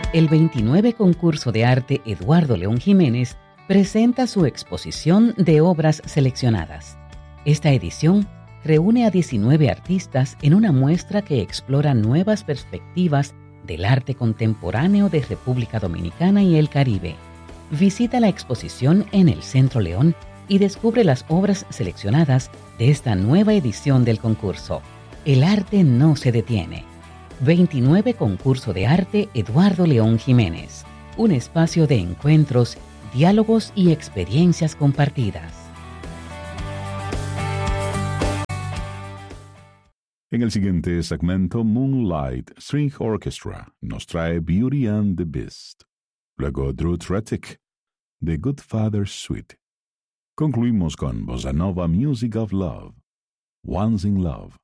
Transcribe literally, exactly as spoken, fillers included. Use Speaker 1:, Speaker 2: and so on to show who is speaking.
Speaker 1: El veintinueve Concurso de Arte Eduardo León Jiménez presenta su exposición de obras seleccionadas. Esta edición reúne a diecinueve artistas en una muestra que explora nuevas perspectivas del arte contemporáneo de República Dominicana y el Caribe. Visita la exposición en el Centro León y descubre las obras seleccionadas de esta nueva edición del concurso. El arte no se detiene. veintinueve Concurso de Arte Eduardo León Jiménez. Un espacio de encuentros, diálogos y experiencias compartidas.
Speaker 2: En el siguiente segmento, Moonlight String Orchestra nos trae Beauty and the Beast. Luego, Drew Tretic, The Good Father's Suite. Concluimos con Bossa Nova Music of Love, Once in Love.